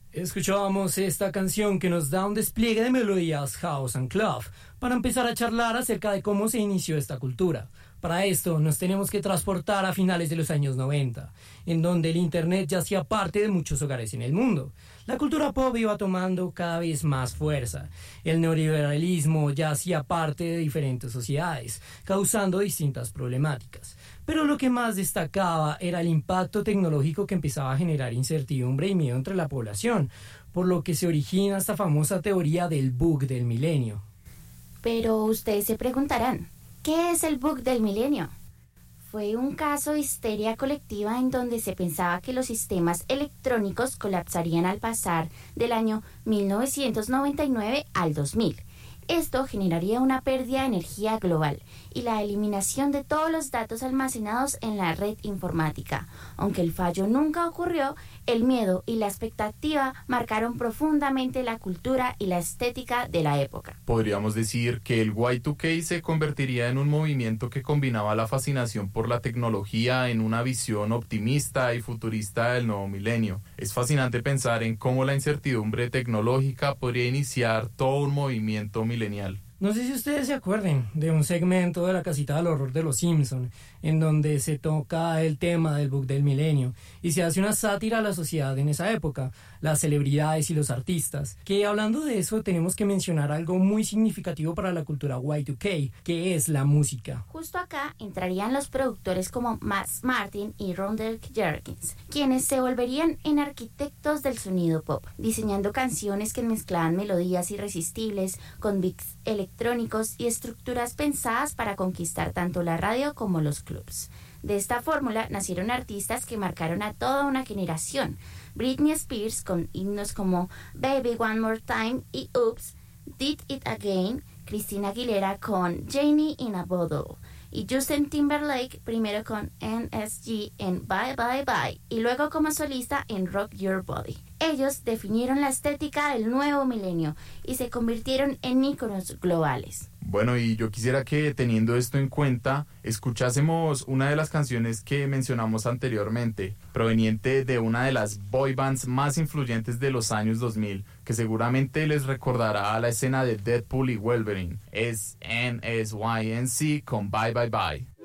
Escuchábamos esta canción que nos da un despliegue de melodías house and club para empezar a charlar acerca de cómo se inició esta cultura. Para esto nos tenemos que transportar a finales de los años 90, en donde el internet ya hacía parte de muchos hogares en el mundo. La cultura pop iba tomando cada vez más fuerza. El neoliberalismo ya hacía parte de diferentes sociedades, causando distintas problemáticas. Pero lo que más destacaba era el impacto tecnológico que empezaba a generar incertidumbre y miedo entre la población, por lo que se origina esta famosa teoría del bug del milenio. Pero ustedes se preguntarán, ¿qué es el bug del milenio? Fue un caso de histeria colectiva en donde se pensaba que los sistemas electrónicos colapsarían al pasar del año 1999 al 2000. Esto generaría una pérdida de energía global y la eliminación de todos los datos almacenados en la red informática. Aunque el fallo nunca ocurrió, el miedo y la expectativa marcaron profundamente la cultura y la estética de la época. Podríamos decir que el Y2K se convertiría en un movimiento que combinaba la fascinación por la tecnología en una visión optimista y futurista del nuevo milenio. Es fascinante pensar en cómo la incertidumbre tecnológica podría iniciar todo un movimiento milenial. No sé si ustedes se acuerden de un segmento de la casita del horror de los Simpson, en donde se toca el tema del bug del milenio y se hace una sátira a la sociedad en esa época, las celebridades y los artistas. Que hablando de eso tenemos que mencionar algo muy significativo para la cultura Y2K, que es la música. Justo acá entrarían los productores como Max Martin y Rondell Jerkins, quienes se volverían en arquitectos del sonido pop, diseñando canciones que mezclaban melodías irresistibles con beats electrónicos y estructuras pensadas para conquistar tanto la radio como los clubs. De esta fórmula nacieron artistas que marcaron a toda una generación. Britney Spears con himnos como Baby One More Time y Oops, Did It Again, Christina Aguilera con Janie in a Bottle y Justin Timberlake primero con NSG en Bye Bye Bye y luego como solista en Rock Your Body. Ellos definieron la estética del nuevo milenio y se convirtieron en íconos globales. Bueno, y yo quisiera que, teniendo esto en cuenta, escuchásemos una de las canciones que mencionamos anteriormente, proveniente de una de las boy bands más influyentes de los años 2000, que seguramente les recordará a la escena de Deadpool y Wolverine. Es NSYNC con Bye Bye Bye.